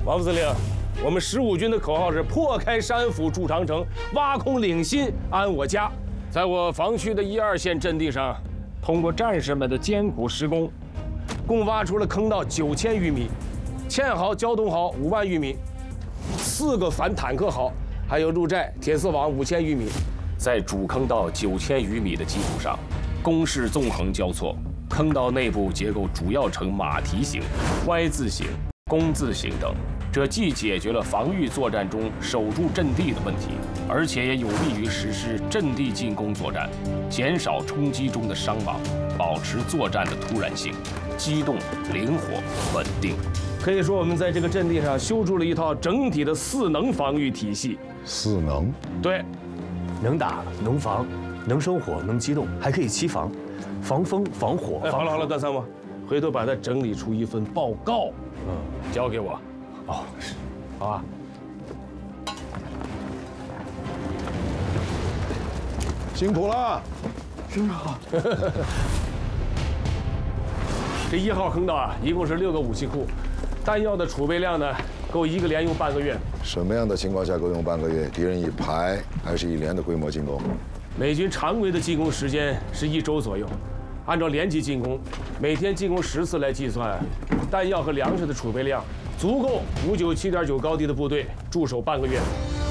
王司令，我们15军的口号是破开山腹筑长城，挖空岭心安我家。在我防区的1、2线阵地上，通过战士们的艰苦施工，共挖出了坑道9000余米，堑壕、胶东壕5万余米，4个反坦克壕，还有路寨、铁丝网5000余米。在主坑道9000余米的基础上，工事纵横交错，坑道内部结构主要呈马蹄形、Y 字形、弓字形等。这既解决了防御作战中守住阵地的问题，而且也有利于实施阵地进攻作战，减少冲击中的伤亡，保持作战的突然性、机动、灵活、稳定。可以说，我们在这个阵地上修筑了一套整体的4能防御体系。 4能？ 对， 能打、能防、能生火、能机动，还可以期防，防风、防火。 好了，段参谋，回头把它整理出一份报告，交给我。 哦，是， 好啊。 辛苦了， 师长。 这1号坑道啊，一共是6个武器库，弹药的储备量呢，够1个连用半个月。 什么样的情况下够用半个月？敌人以排还是以连的规模进攻？ 美军常规的进攻时间是1周左右，按照连级进攻，每天进攻10次来计算，弹药和粮食的储备量足够597.9高地的部队驻守半个月。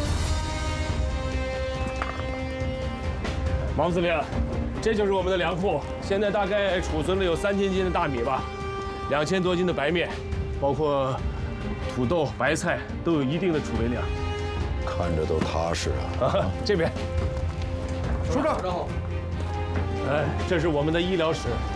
王司令，这就是我们的粮库，现在大概储存了有3000斤的大米吧，2000多斤的白面，包括土豆、白菜都有一定的储备量。 看着都踏实啊！ 这边， 首长好。 哎，这是我们的医疗室，